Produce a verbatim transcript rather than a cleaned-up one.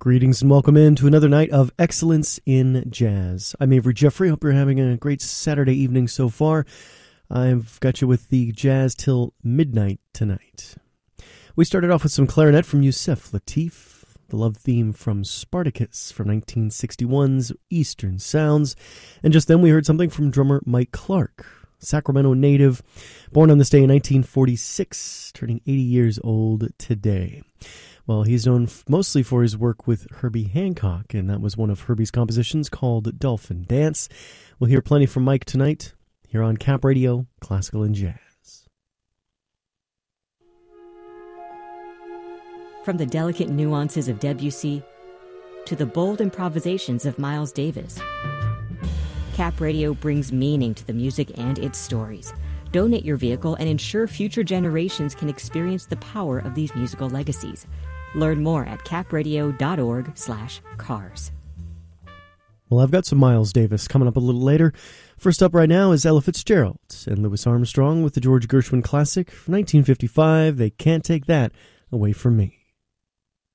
Greetings and welcome in to another night of Excellence in Jazz. I'm Avery Jeffrey. Hope you're having a great Saturday evening so far. I've got you with the jazz till midnight tonight. We started off with some clarinet from Yusef Lateef, the love theme from Spartacus from nineteen sixty-one's Eastern Sounds, and just then we heard something from drummer Mike Clark, Sacramento native, born on this day in nineteen forty-six, turning eighty years old today. Well, he's known f- mostly for his work with Herbie Hancock, and that was one of Herbie's compositions called Dolphin Dance. We'll hear plenty from Mike tonight here on Cap Radio, Classical and Jazz. From the delicate nuances of Debussy to the bold improvisations of Miles Davis, Cap Radio brings meaning to the music and its stories. Donate your vehicle and ensure future generations can experience the power of these musical legacies. Learn more at capradio.org slash cars. Well, I've got some Miles Davis coming up a little later. First up right now is Ella Fitzgerald and Louis Armstrong with the George Gershwin classic from nineteen fifty-five, They Can't Take That Away From Me.